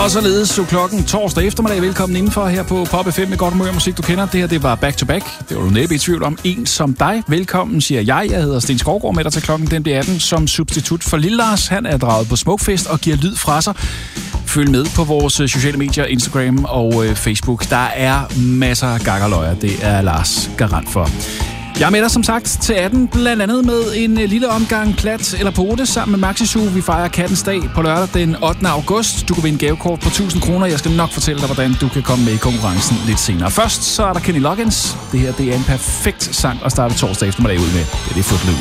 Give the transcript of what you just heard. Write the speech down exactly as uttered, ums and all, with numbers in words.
Og således så klokken torsdag eftermiddag. Velkommen indenfor her på Pop F M med godt humør musik, du kender. Det her, det var Back to Back. Det var du næppe i tvivl om. En som dig. Velkommen, siger jeg. Jeg hedder Sten Skovgaard med dig til klokken den bliver atten som substitut for Lille Lars. Han er draget på Smukfest og giver lyd fra sig. Følg med på vores sociale medier, Instagram og øh, Facebook. Der er masser af gakkerløjer. Det er Lars garant for. Jeg er med dig som sagt til atten, blandt andet med en øh, lille omgang plat eller pote sammen med Maxi Zoo. Vi fejrer Kattens Dag på lørdag den ottende august. Du kan vinde gavekort på tusind kroner. Jeg skal nok fortælle dig, hvordan du kan komme med i konkurrencen lidt senere. Først så er der Kenny Loggins. Det her det er en perfekt sang at starte torsdag eftermiddag ud med. Det er det Footloose.